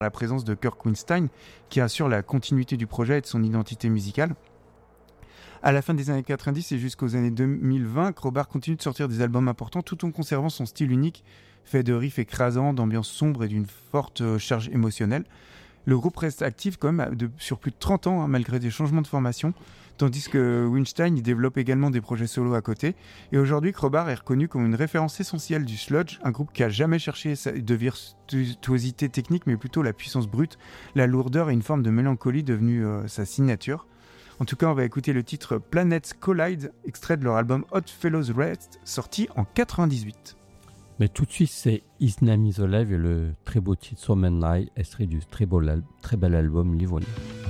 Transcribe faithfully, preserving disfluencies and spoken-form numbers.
la présence de Kirk Windstein, qui assure la continuité du projet et de son identité musicale. À la fin des années quatre-vingt-dix et jusqu'aux années deux mille vingt, Crowbar continue de sortir des albums importants tout en conservant son style unique, fait de riffs écrasants, d'ambiance sombre et d'une forte charge émotionnelle. Le groupe reste actif quand même de, sur plus de trente ans, hein, malgré des changements de formation, tandis que Windstein y développe également des projets solo à côté. Et aujourd'hui, Crowbar est reconnu comme une référence essentielle du sludge, un groupe qui a jamais cherché de virtuosité technique, mais plutôt la puissance brute, la lourdeur et une forme de mélancolie devenue euh, sa signature. En tout cas, on va écouter le titre Planets Collide, extrait de leur album Odd Fellows Rest, sorti en quatre-vingt-dix-huit. Mais tout de suite, c'est His Name Is Alive et le très beau titre Summer Night, extrait du très, beau, très bel album Livonia.